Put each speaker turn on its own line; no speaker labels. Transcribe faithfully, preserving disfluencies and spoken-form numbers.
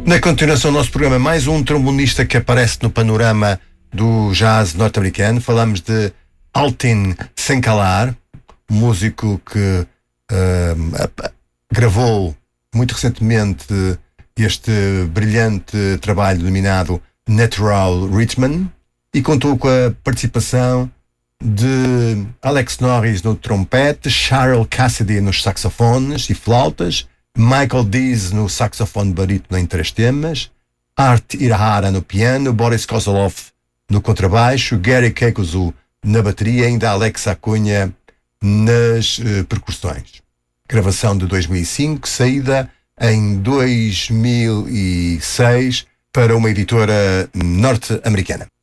Na continuação do nosso programa, mais um trombonista que aparece no panorama do jazz norte-americano. Falamos de Altin Senkalar, músico que uh, gravou muito recentemente este brilhante trabalho denominado Natural Rhythm e contou com a participação de Alex Norris no trompete, Cheryl Cassidy nos saxofones e flautas, Michael Dees no saxofone barítono em três temas, Art Irahara no piano, Boris Kozolov no contrabaixo, Gary Keikuzu na bateria e ainda Alex Acunha nas uh, percussões. Gravação de dois mil e cinco, saída em dois mil e seis para uma editora norte-americana.